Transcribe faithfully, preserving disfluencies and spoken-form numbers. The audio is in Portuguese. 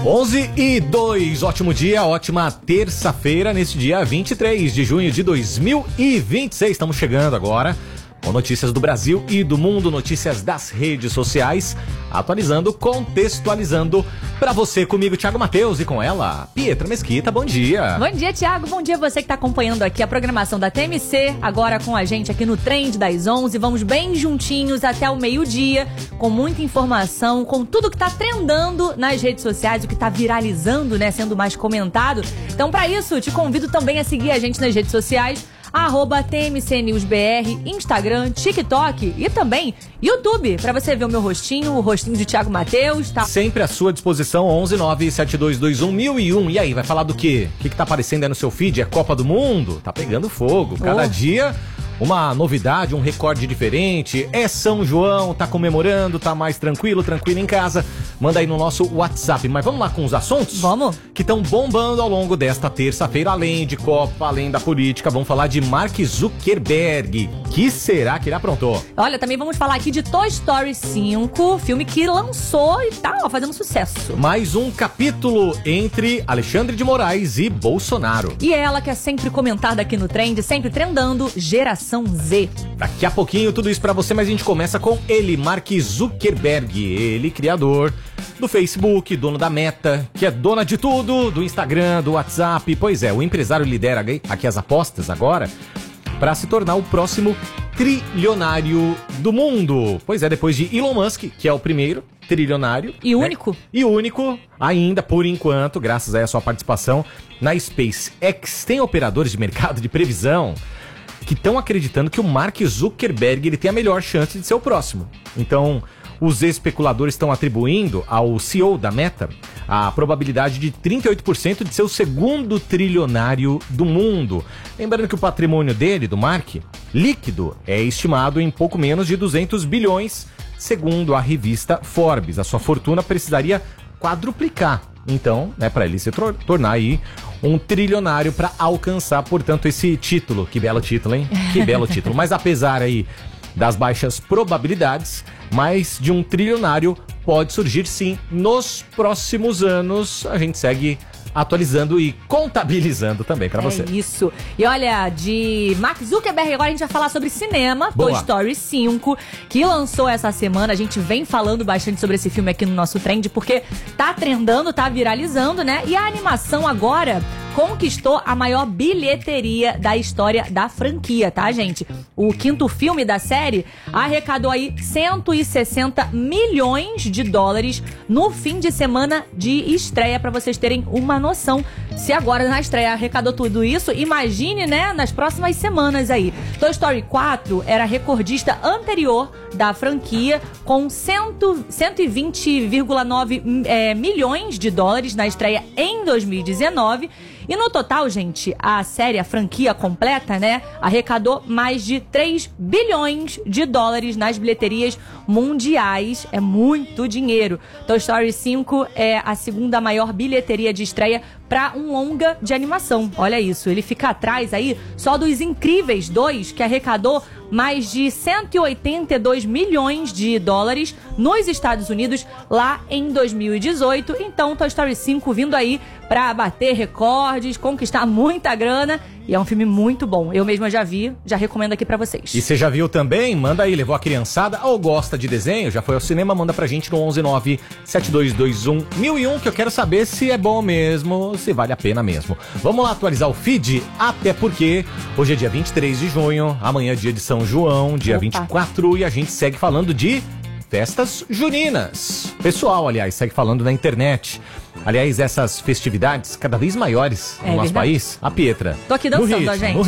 onze e dois, ótimo dia, ótima terça-feira, nesse dia vinte e três de junho de dois mil e vinte e seis. Estamos chegando agora com notícias do Brasil e do mundo, notícias das redes sociais, atualizando, contextualizando pra você, comigo, Thiago Matheus, e com ela, Pietra Mesquita. Bom dia. Bom dia, Thiago. Bom dia você que tá acompanhando aqui a programação da T M C, agora com a gente aqui no Trend das onze. Vamos bem juntinhos até o meio-dia, com muita informação, com tudo que tá trendando nas redes sociais, o que tá viralizando, né, sendo mais comentado. Então, pra isso, te convido também a seguir a gente nas redes sociais, arroba T M C News B R, Instagram, TikTok e também YouTube, pra você ver o meu rostinho, o rostinho de Thiago Matheus. Tá sempre à sua disposição, onze nove sete dois dois um mil e um. E aí, vai falar do quê? O que, que tá aparecendo aí no seu feed? É Copa do Mundo? Tá pegando fogo. Cada oh. dia uma novidade, um recorde diferente. É São João, tá comemorando, tá mais tranquilo, tranquilo em casa. Manda aí no nosso WhatsApp. Mas vamos lá com os assuntos? Vamos. Que estão bombando ao longo desta terça-feira, além de Copa, além da política. Vamos falar de Mark Zuckerberg. Que será que ele aprontou? Olha, também vamos falar aqui de Toy Story cinco, filme que lançou e tá ó, fazendo sucesso. Mais um capítulo entre Alexandre de Moraes e Bolsonaro. E ela, que é sempre comentada aqui no Trend, sempre trendando, Geração Z. Daqui a pouquinho tudo isso pra você, mas a gente começa com ele, Mark Zuckerberg. Ele, criador do Facebook, dono da Meta, que é dona de tudo, do Instagram, do WhatsApp. Pois é, o empresário lidera aqui as apostas agora para se tornar o próximo trilionário do mundo. Pois é, depois de Elon Musk, que é o primeiro trilionário. E único. Né? E único, ainda por enquanto, graças à sua participação na SpaceX. Tem operadores de mercado de previsão que estão acreditando que o Mark Zuckerberg ele tem a melhor chance de ser o próximo. Então, os especuladores estão atribuindo ao C E O da Meta a probabilidade de trinta e oito por cento de ser o segundo trilionário do mundo. Lembrando que o patrimônio dele, do Mark, líquido, é estimado em pouco menos de duzentos bilhões, segundo a revista Forbes. A sua fortuna precisaria quadruplicar. Então, né, para ele se tor- tornar aí um trilionário para alcançar, portanto, esse título. Que belo título, hein? Que belo título. Mas apesar aí das baixas probabilidades, mais de um trilionário pode surgir sim nos próximos anos. A gente segue atualizando e contabilizando também para você. É isso. E olha, de Mark Zuckerberg, agora a gente vai falar sobre cinema. Boa. Toy Story cinco, que lançou essa semana. A gente vem falando bastante sobre esse filme aqui no nosso Trend, porque tá trendando, tá viralizando, né? E a animação agora conquistou a maior bilheteria da história da franquia, tá, gente? O quinto filme da série arrecadou aí cento e sessenta milhões de dólares no fim de semana de estreia, pra vocês terem uma noção. Se agora na estreia arrecadou tudo isso, imagine, né, nas próximas semanas aí. Toy Story quatro era recordista anterior da franquia, com cento e vinte vírgula nove é, milhões de dólares na estreia em dois mil e dezenove. E no total, gente, a série, a franquia completa, né, arrecadou mais de três bilhões de dólares nas bilheterias mundiais. É muito dinheiro. Toy Story cinco é a segunda maior bilheteria de estreia para um longa de animação. Olha isso, ele fica atrás aí só dos Incríveis dois, que arrecadou mais de cento e oitenta e dois milhões de dólares nos Estados Unidos lá em dois mil e dezoito. Então, Toy Story cinco vindo aí para bater recordes, conquistar muita grana. E é um filme muito bom. Eu mesma já vi, já recomendo aqui pra vocês. E você já viu também? Manda aí, levou a criançada ou gosta de desenho? Já foi ao cinema? Manda pra gente no onze nove sete dois dois um mil e um, que eu quero saber se é bom mesmo, se vale a pena mesmo. Vamos lá atualizar o feed, até porque hoje é dia vinte e três de junho, amanhã é dia de São João, dia Opa. vinte e quatro, e a gente segue falando de festas juninas. Pessoal, aliás, segue falando na internet. Aliás, essas festividades cada vez maiores no é nosso verdade. país. A Pietra. Tô aqui dançando, a gente.